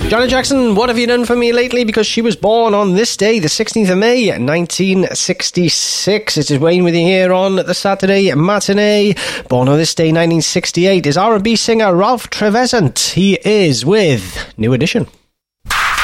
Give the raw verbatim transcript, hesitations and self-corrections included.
Janet Jackson, what have you done for me lately? Because she was born on this day, the sixteenth of May, nineteen sixty-six. It is Wayne with you here on the Saturday Matinee. Born on this day, nineteen sixty-eight, is R and B singer Ralph Trevethan. He is with New Edition.